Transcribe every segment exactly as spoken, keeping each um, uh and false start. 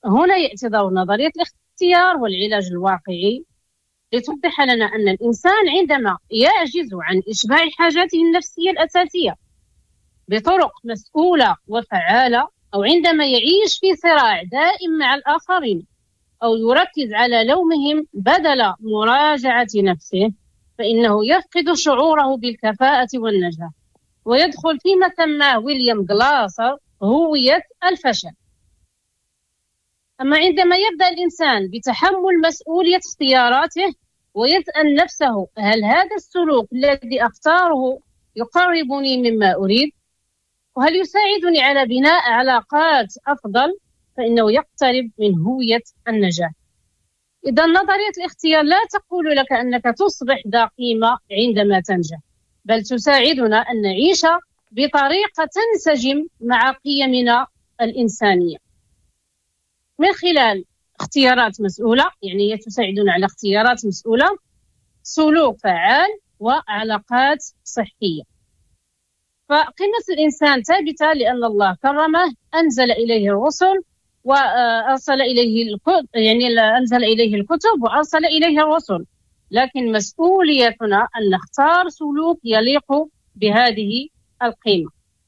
هنا يأتي دور نظرية الاختيار والعلاج الواقعي لتوضح لنا أن الإنسان عندما يعجز عن إشباع حاجاته النفسية الأساسية بطرق مسؤولة وفعالة، أو عندما يعيش في صراع دائم مع الآخرين، أو يركز على لومهم بدل مراجعة نفسه، فإنه يفقد شعوره بالكفاءة والنجاح ويدخل فيما سماه ويليام جلاسر هوية الفشل. أما عندما يبدأ الإنسان بتحمل مسؤولية اختياراته ويسأل نفسه هل هذا السلوك الذي أختاره يقربني مما أريد وهل يساعدني على بناء علاقات أفضل، فإنه يقترب من هوية النجاح. إذا نظرية الاختيار لا تقول لك أنك تصبح ذا قيمة عندما تنجح، بل تساعدنا أن نعيش بطريقة تنسجم مع قيمنا الإنسانية من خلال اختيارات مسؤولة، يعني هي تساعدنا على اختيارات مسؤولة، سلوك فعال، وعلاقات صحية. فقيمة الإنسان ثابتة لأن الله كرمه، أنزل إليه الرسل وأرسل إليه الكتب، يعني أنزل إليه الكتب وأرسل إليه الرسل، لكن مسؤوليتنا أن نختار سلوك يليق بهذه القيمة.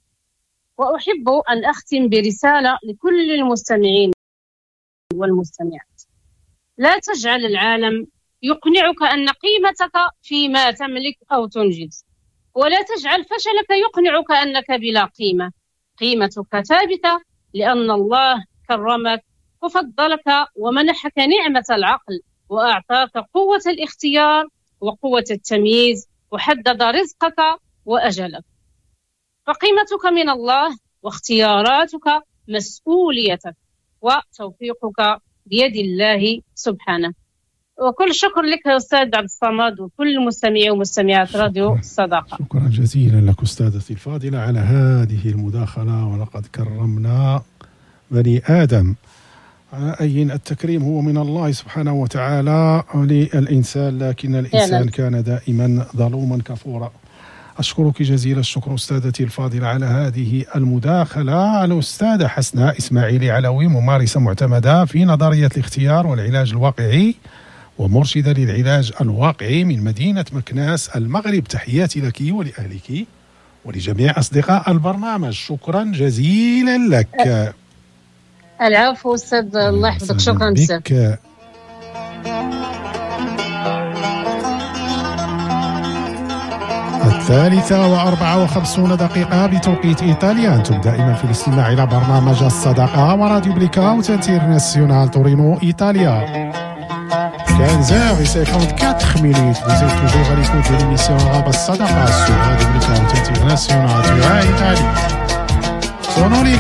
وأحب أن أختم برسالة لكل المستمعين والمستمعات: لا تجعل العالم يقنعك أن قيمتك فيما تملك أو تنجز، ولا تجعل فشلك يقنعك أنك بلا قيمة. قيمتك ثابتة لأن الله كرمك وفضلك ومنحك نعمة العقل وأعطاك قوة الاختيار وقوة التمييز وحدد رزقك وأجلك. فقيمتك من الله واختياراتك مسؤوليتك وتوفيقك بيد الله سبحانه. وكل شكر لك أستاذ عبد الصمد وكل مستمعي ومستمعات راديو الصداقة. شكرا جزيلا لك أستاذتي الفاضلة على هذه المداخلة. ولقد كرمنا بني آدم، على أي التكريم هو من الله سبحانه وتعالى للإنسان، لكن الإنسان كان دائما ظلوما كفورا. أشكرك جزيل الشكر أستاذتي الفاضلة على هذه المداخلة. الأستاذة حسناء إسماعيلي علوي، ممارسة معتمدة في نظرية الاختيار والعلاج الواقعي ومرشدة للعلاج الواقعي من مدينة مكناس المغرب. تحياتي لك ولأهلك ولجميع أصدقاء البرنامج. شكرا جزيلا لك. العفو أستاذ، الله يحفظك. شكرا بزاف. الثالثة وأربعة وخمسون دقيقة بتوقيت إيطاليا. أنتم دائما في الاستماع إلى برنامج الصداقة وراديو بليكاوت انترناسيونال تورينو إيطاليا. quinze heures cinquante-quatre minutes. Vous êtes toujours à l'écoute de l'émission Arabe Sadaqa sur Radio Blackout International Italie.